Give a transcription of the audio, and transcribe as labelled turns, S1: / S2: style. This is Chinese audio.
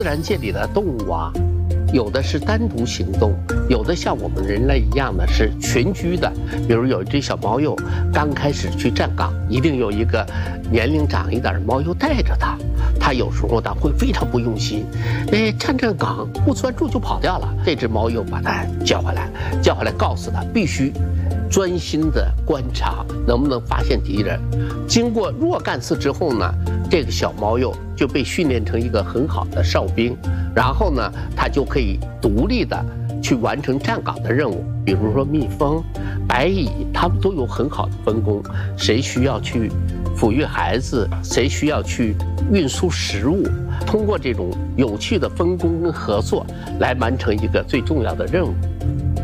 S1: 自然界里的动物啊，有的是单独行动，有的像我们人类一样的是群居的。比如有一只小猫鼬刚开始去站岗，一定有一个年龄长一点的猫鼬带着它。它有时候呢会非常不用心，站岗不专注就跑掉了。这只猫鼬把它叫回来告诉它必须专心的观察能不能发现敌人。经过若干次之后呢，这个小猫鼬就被训练成一个很好的哨兵，然后呢，它就可以独立的去完成站岗的任务。比如说蜜蜂、白蚁，它们都有很好的分工，谁需要去抚育孩子，谁需要去运输食物，通过这种有趣的分工跟合作来完成一个最重要的任务。